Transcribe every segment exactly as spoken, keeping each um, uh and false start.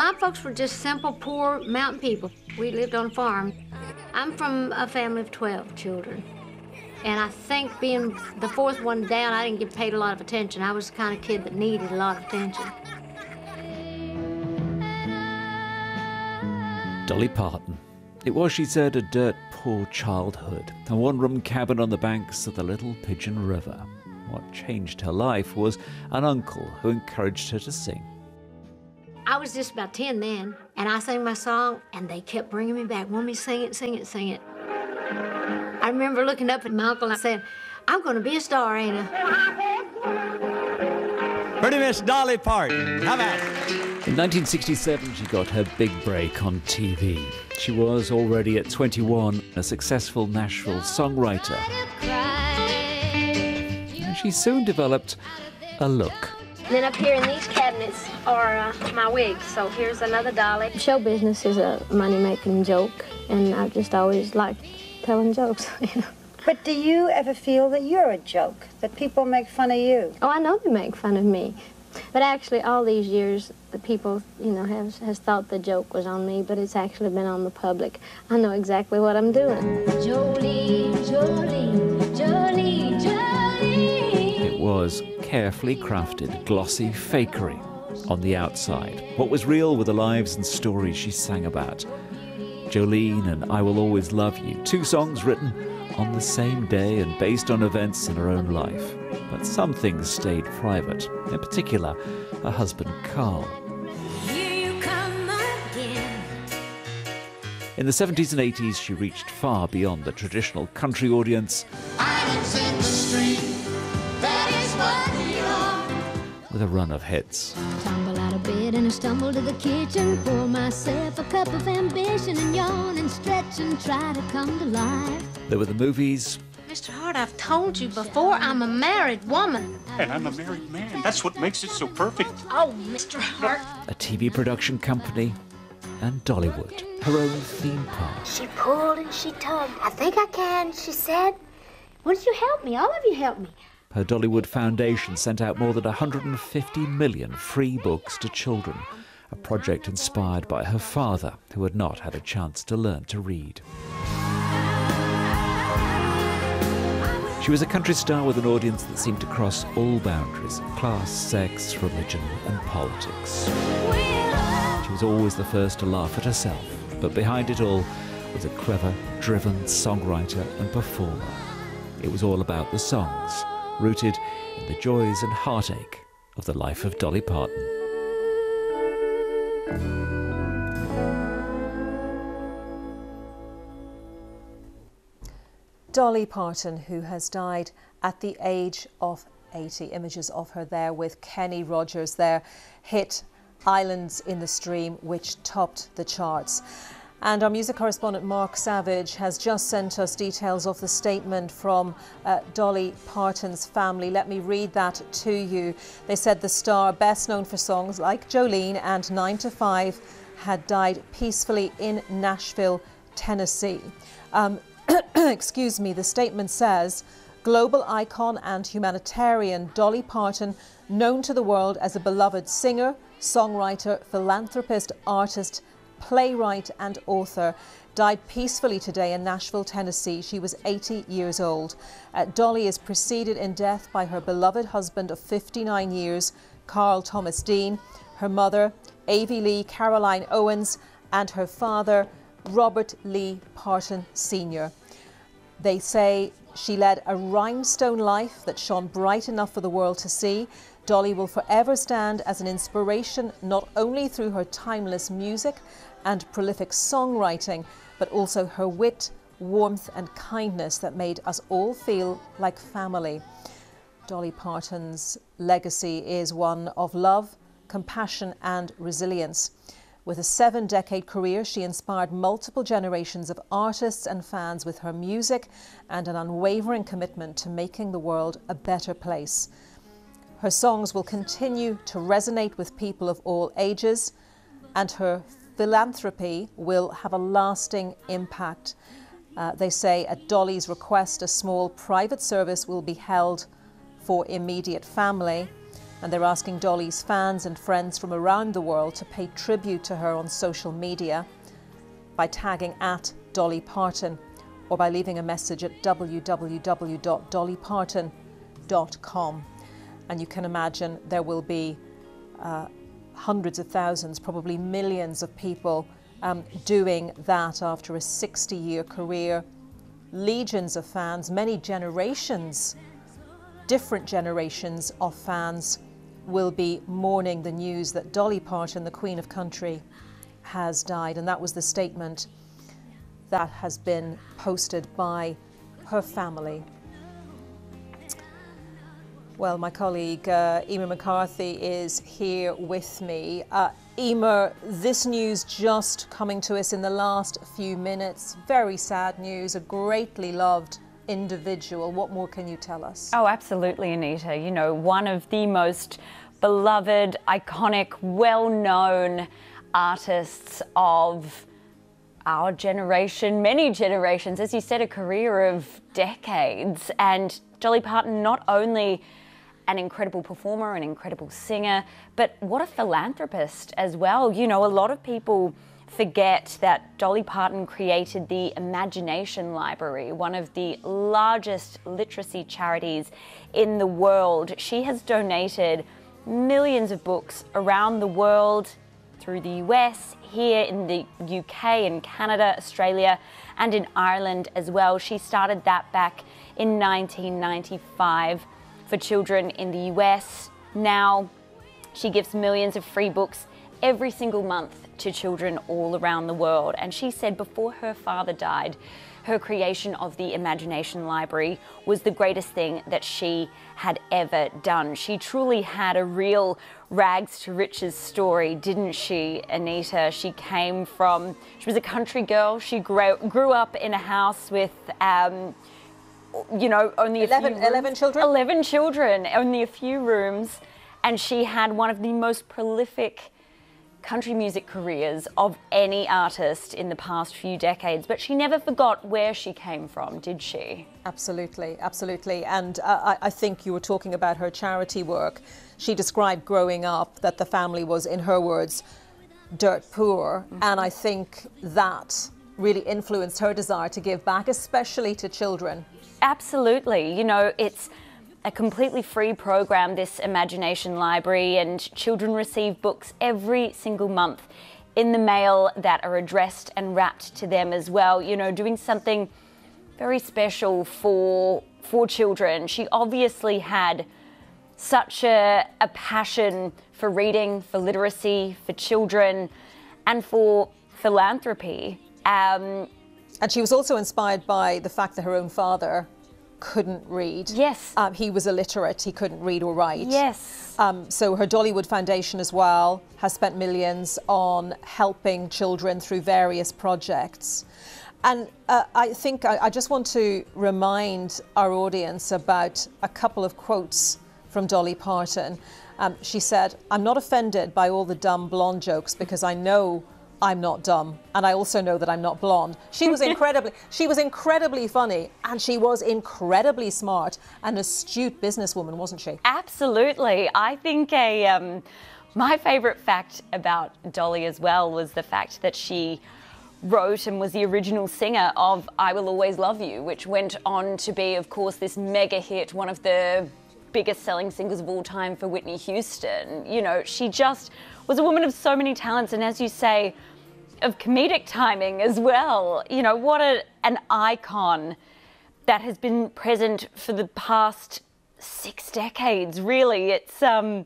My folks were just simple, poor mountain people. We lived on a farm. I'm from a family of twelve children. And I think being the fourth one down, I didn't get paid a lot of attention. I was the kind of kid that needed a lot of attention. Dolly Parton. It was, she said, a dirt poor childhood, a one-room cabin on the banks of the Little Pigeon River. What changed her life was an uncle who encouraged her to sing. I was just about ten then, and I sang my song, and they kept bringing me back, wanting me to sing it, sing it, sing it. I remember looking up at my uncle and saying, I'm going to be a star, ain't I? Pretty Miss Dolly Parton, how about it? In nineteen sixty-seven, she got her big break on T V. She was already at twenty-one a successful Nashville songwriter. And she soon developed a look. And then up here in these cabinets are uh, my wigs. So here's another Dolly. Show business is a money-making joke, and I've just always liked telling jokes. You know? But do you ever feel that you're a joke, that people make fun of you? Oh, I know they make fun of me. But actually, all these years, the people, you know, have has thought the joke was on me, but it's actually been on the public. I know exactly what I'm doing. Jolene, Jolene, Jolene, Jolene. It was carefully crafted, glossy fakery on the outside. What was real were the lives and stories she sang about. Jolene and I Will Always Love You, two songs written on the same day and based on events in her own life. But some things stayed private, in particular, her husband Carl. Here you come again. In the seventies and eighties, she reached far beyond the traditional country audience. Islands in the stream, that is what we are. With a run of hits. Tumble out of bed and I stumble to the kitchen, pour myself a cup of ambition and yawn and stretch and try to come to life. There were the movies. Mister Hart, I've told you before, I'm a married woman. And I'm a married man. That's what makes it so perfect. Oh, Mister Hart. A T V production company, and Dollywood, her own theme park. She pulled and she tugged. I think I can, she said. Won't you help me? All of you help me. Her Dollywood Foundation sent out more than one hundred fifty million free books to children, a project inspired by her father, who had not had a chance to learn to read. She was a country star with an audience that seemed to cross all boundaries, class, sex, religion and politics. She was always the first to laugh at herself, but behind it all was a clever, driven songwriter and performer. It was all about the songs, rooted in the joys and heartache of the life of Dolly Parton. Dolly Parton, who has died at the age of eighty. Images of her there with Kenny Rogers, their hit Islands in the Stream, which topped the charts. And our music correspondent Mark Savage has just sent us details of the statement from uh, Dolly Parton's family. Let me read that to you. They said the star, best known for songs like Jolene and nine to five, had died peacefully in Nashville, Tennessee. Um, excuse me, the statement says, global icon and humanitarian Dolly Parton, known to the world as a beloved singer, songwriter, philanthropist, artist, playwright and author, died peacefully today in Nashville, Tennessee. She was eighty years old. Uh, Dolly is preceded in death by her beloved husband of fifty-nine years, Carl Thomas Dean, her mother, Avie Lee Caroline Owens, and her father, Robert Lee Parton Senior They say she led a rhinestone life that shone bright enough for the world to see. Dolly will forever stand as an inspiration, not only through her timeless music and prolific songwriting, but also her wit, warmth and kindness that made us all feel like family. Dolly Parton's legacy is one of love, compassion and resilience. With a seven-decade career, she inspired multiple generations of artists and fans with her music and an unwavering commitment to making the world a better place. Her songs will continue to resonate with people of all ages, and her philanthropy will have a lasting impact. Uh, they say at Dolly's request, a small private service will be held for immediate family. and they're asking Dolly's fans and friends from around the world to pay tribute to her on social media by tagging at Dolly Parton or by leaving a message at w w w dot dolly parton dot com. And you can imagine there will be uh, hundreds of thousands, probably millions of people um, doing that after a sixty-year career. Legions of fans, many generations, different generations of fans will be mourning the news that Dolly Parton, the Queen of Country, has died. And that was the statement that has been posted by her family. Well, my colleague uh, Emer McCarthy is here with me. Uh, Emer, this news just coming to us in the last few minutes. Very sad news, a greatly loved individual. What more can you tell us? Oh, absolutely, Anita. You know, one of the most beloved, iconic, well-known artists of our generation, many generations. As you said, a career of decades. And Dolly Parton, not only an incredible performer, an incredible singer, but what a philanthropist as well. You know, a lot of people forget that Dolly Parton created the Imagination Library, one of the largest literacy charities in the world. She has donated millions of books around the world, through the U S, here in the U K, in Canada, Australia, and in Ireland as well. She started that back in nineteen ninety-five for children in the U S. Now she gives millions of free books every single month to children all around the world. And she said before her father died, her creation of the Imagination Library was the greatest thing that she had ever done. She truly had a real rags to riches story, didn't she, Anita? She came from, she was a country girl. She grew, grew up in a house with, um, you know, only a eleven, few rooms. eleven children? eleven children, only a few rooms. And she had one of the most prolific country music careers of any artist in the past few decades, but she never forgot where she came from, did she? Absolutely, absolutely. And uh, I, I think you were talking about her charity work. She described growing up that the family was, in her words, dirt poor. Mm-hmm. And I think that really influenced her desire to give back, especially to children. Absolutely. You know, it's a completely free program, this Imagination Library, and children receive books every single month in the mail that are addressed and wrapped to them as well. You know, doing something very special for for children. She obviously had such a, a passion for reading, for literacy, for children, and for philanthropy. Um, and she was also inspired by the fact that her own father couldn't read. Yes. Um, he was illiterate, he couldn't read or write. Yes. Um, so her Dollywood Foundation as well has spent millions on helping children through various projects. And uh, I think I, I just want to remind our audience about a couple of quotes from Dolly Parton. Um, she said, "I'm not offended by all the dumb blonde jokes because I know I'm not dumb, and I also know that I'm not blonde." She was incredibly, she was incredibly funny, and she was incredibly smart, an astute businesswoman, wasn't she? Absolutely. I think a um, my favourite fact about Dolly as well was the fact that she wrote and was the original singer of "I Will Always Love You," which went on to be, of course, this mega hit, one of the biggest selling singles of all time for Whitney Houston. You know, she just was a woman of so many talents, and as you say, of comedic timing as well. You know, what a, an icon that has been present for the past six decades, really. It's um,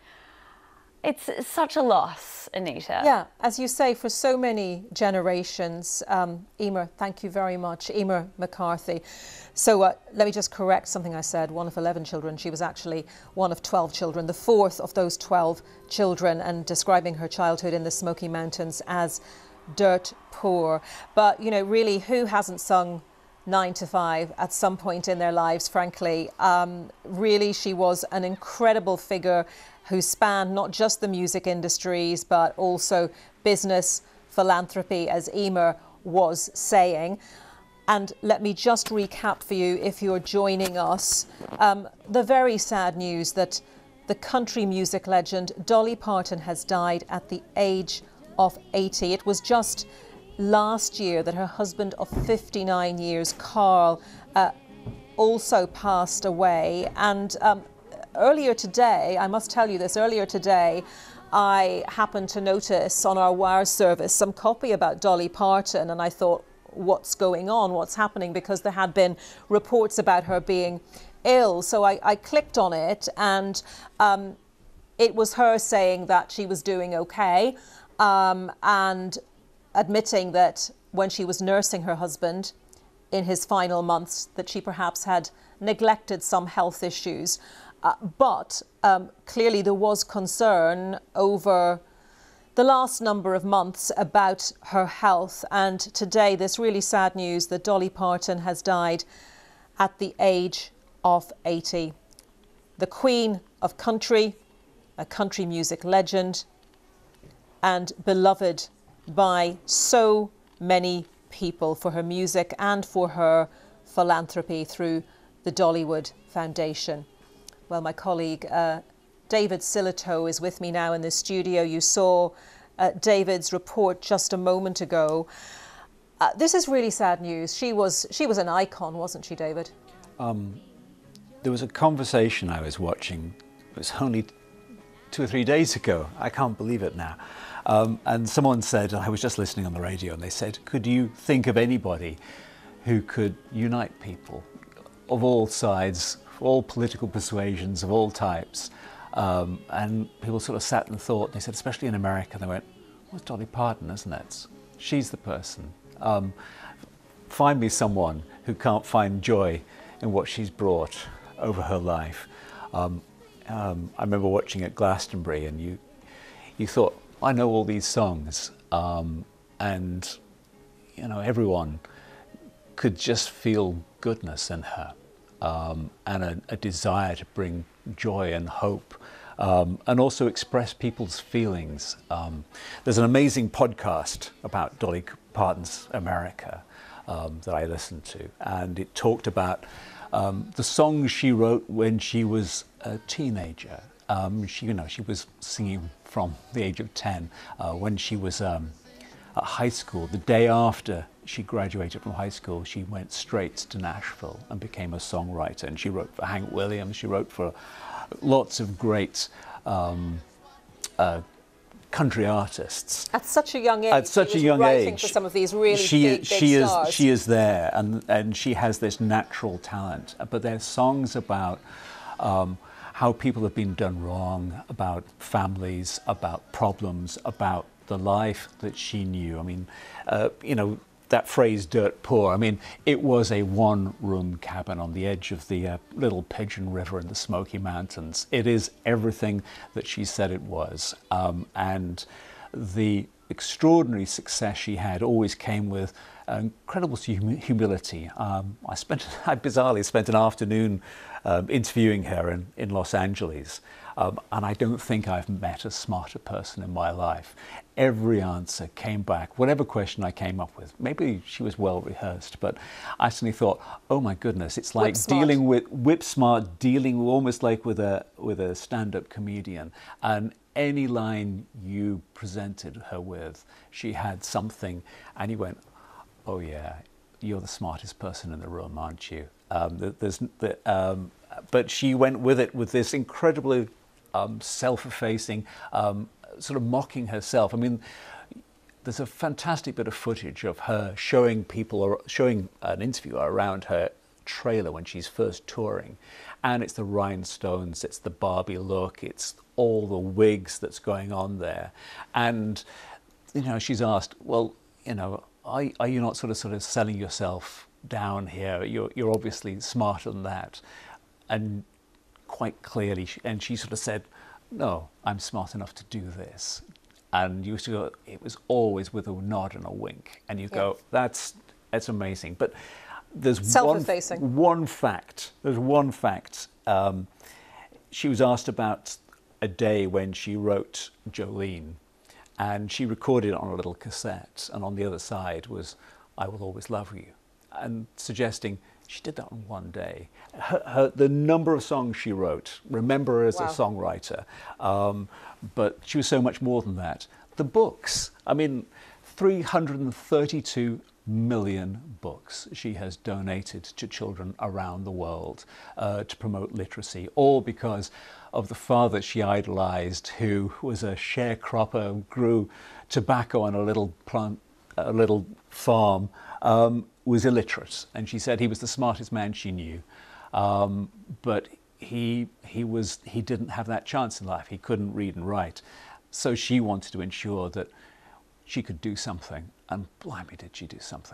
it's such a loss, Anita. Yeah, as you say, for so many generations. Um, Emer, thank you very much. Emer McCarthy. So uh, let me just correct something I said. One of eleven children. She was actually one of twelve children, the fourth of those twelve children, and describing her childhood in the Smoky Mountains as dirt poor. But, you know, really, who hasn't sung nine to five at some point in their lives, frankly? Um, really, she was an incredible figure who spanned not just the music industries, but also business, philanthropy, as Emer was saying. And let me just recap for you, if you're joining us, um, the very sad news that the country music legend Dolly Parton has died at the age of eighty. It was just last year that her husband of fifty-nine years, Carl, uh, also passed away. And um, earlier today, I must tell you this, earlier today, I happened to notice on our wire service some copy about Dolly Parton, and I thought, what's going on, what's happening, because there had been reports about her being ill. So I, I clicked on it, and um, it was her saying that she was doing okay, um, and admitting that when she was nursing her husband in his final months, that she perhaps had neglected some health issues. Uh, but um, clearly there was concern over the last number of months about her health. And today, this really sad news that Dolly Parton has died at the age of eighty. The Queen of Country, a country music legend, and beloved by so many people for her music and for her philanthropy through the Dollywood Foundation. Well, my colleague uh, David Sillitoe is with me now in the studio. You saw uh, David's report just a moment ago. Uh, this is really sad news. She was she was an icon, wasn't she, David? Um, there was a conversation I was watching. It was only two or three days ago. I can't believe it now. Um, and someone said, I was just listening on the radio, and they said, could you think of anybody who could unite people of all sides, all political persuasions, of all types? Um, and people sort of sat and thought, they said, especially in America, they went, well, it's Dolly Parton, isn't it? She's the person. Um, find me someone who can't find joy in what she's brought over her life. Um, um, I remember watching at Glastonbury, and you, you thought, I know all these songs, um, and you know, everyone could just feel goodness in her, um, and a, a desire to bring joy and hope, um, and also express people's feelings. Um, there's an amazing podcast about Dolly Parton's America um, that I listened to, and it talked about um, the songs she wrote when she was a teenager. Um, she, you know, she was singing from the age of ten uh, when she was um, at high school. The day after she graduated from high school, she went straight to Nashville and became a songwriter. And she wrote for Hank Williams. She wrote for lots of great um, uh, country artists. At such a young age. At such she was a young writing age, for some of these really she, big, big she stars. is she is there, and and she has this natural talent. But there's songs about Um, how people have been done wrong, about families, about problems, about the life that she knew. I mean, uh, you know, that phrase, dirt poor, I mean, it was a one-room cabin on the edge of the uh, Little Pigeon River in the Smoky Mountains. It is everything that she said it was. Um, and the extraordinary success she had always came with incredible hum humility. Um, I spent, I bizarrely spent an afternoon um, interviewing her in, in Los Angeles, um, and I don't think I've met a smarter person in my life. Every answer came back, whatever question I came up with. Maybe she was well rehearsed, but I suddenly thought, oh my goodness, it's like dealing with whip smart, dealing almost like with a with a stand-up comedian. And any line you presented her with, she had something, and you went, oh yeah, you're the smartest person in the room, aren't you? Um, there's, the, um, but she went with it with this incredibly um, self-effacing, um, sort of mocking herself. I mean, there's a fantastic bit of footage of her showing people, or showing an interview around her trailer when she's first touring, and it's the rhinestones, it's the Barbie look, it's all the wigs that's going on there, and you know, she's asked, well, you know, are, are you not sort of sort of selling yourself down here? You're you're obviously smarter than that, and quite clearly, she, and she sort of said, no, I'm smart enough to do this. And you used to go, it was always with a nod and a wink, and you go, yeah. that's that's amazing. But there's one, one fact. There's one fact. Um, she was asked about a day when she wrote Jolene, and she recorded it on a little cassette, and on the other side was, I will always love you, and suggesting She did that in one day. Her, her, the number of songs she wrote, remember her as Wow. a songwriter, um, but she was so much more than that. The books, I mean, three hundred thirty-two million books she has donated to children around the world uh, to promote literacy, all because of the father she idolized, who was a sharecropper, grew tobacco on a little plant, a little farm, um, was illiterate, and she said he was the smartest man she knew, um, but he he was he didn't have that chance in life. He couldn't read and write, so she wanted to ensure that she could do something, and blimey did she do something.